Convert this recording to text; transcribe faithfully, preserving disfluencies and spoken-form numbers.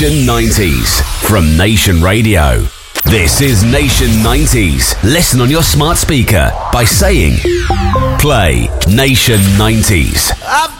Nation nineties from Nation Radio. This is Nation nineties. Listen on your smart speaker by saying, play Nation nineties. I've